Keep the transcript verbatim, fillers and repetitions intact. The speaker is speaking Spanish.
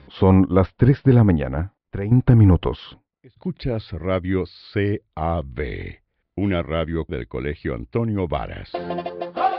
Son las tres de la mañana, treinta minutos. Escuchas Radio C A B, una radio del Colegio Antonio Varas.